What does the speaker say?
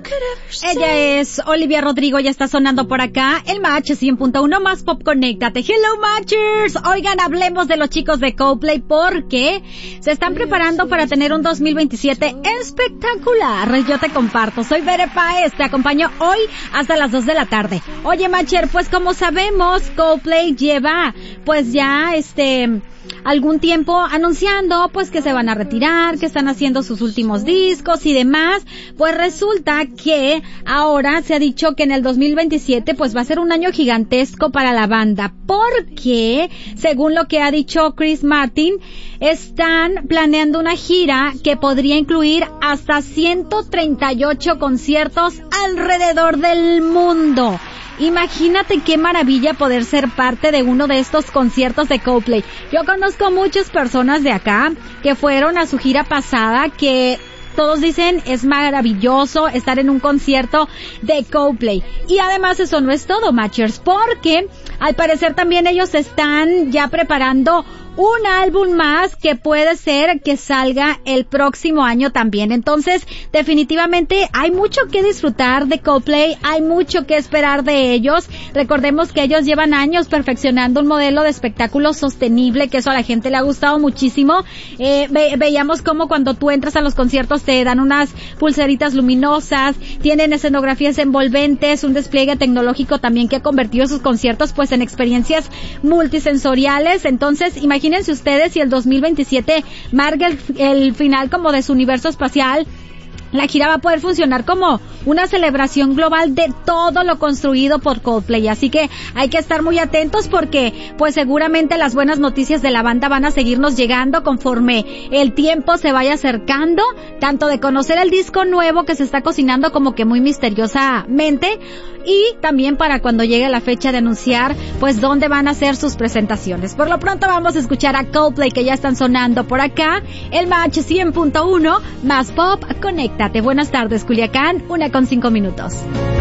Ella es Olivia Rodrigo, ya está sonando por acá. El Match 100.1 más Pop, conéctate. Hello Matchers. Oigan, hablemos de los chicos de Coldplay porque se están preparando para tener un 2027 espectacular. Yo te comparto. Soy Bere Paez, te acompaño hoy hasta las 2 de la tarde. Oye Matcher, pues como sabemos, Coldplay lleva pues ya algún tiempo anunciando pues que se van a retirar, que están haciendo sus últimos discos y demás. Pues resulta que ahora se ha dicho que en el 2027 pues va a ser un año gigantesco para la banda, porque según lo que ha dicho Chris Martin, están planeando una gira que podría incluir hasta 138 conciertos alrededor del mundo. Imagínate qué maravilla poder ser parte de uno de estos conciertos de Coldplay. Yo conozco muchas personas de acá que fueron a su gira pasada, que todos dicen es maravilloso estar en un concierto de Coldplay. Y además eso no es todo, Matchers, porque al parecer también ellos están ya preparando un álbum más que puede ser que salga el próximo año también. Entonces, definitivamente hay mucho que disfrutar de Coldplay, hay mucho que esperar de ellos. Recordemos que ellos llevan años perfeccionando un modelo de espectáculo sostenible, que eso a la gente le ha gustado muchísimo. Veíamos como cuando tú entras a los conciertos te dan unas pulseritas luminosas, tienen escenografías envolventes, un despliegue tecnológico también que ha convertido sus conciertos pues en experiencias multisensoriales. Entonces, imagínense ustedes si el 2027 marca el final como de su universo espacial. La gira va a poder funcionar como una celebración global de todo lo construido por Coldplay. Así que hay que estar muy atentos porque pues seguramente las buenas noticias de la banda van a seguirnos llegando conforme el tiempo se vaya acercando, tanto de conocer el disco nuevo que se está cocinando como que muy misteriosamente, y también para cuando llegue la fecha de anunciar pues dónde van a hacer sus presentaciones. Por lo pronto vamos a escuchar a Coldplay, que ya están sonando por acá. El Match 100.1 más Pop, conéctate. Buenas tardes, Culiacán, 1:05 minutos.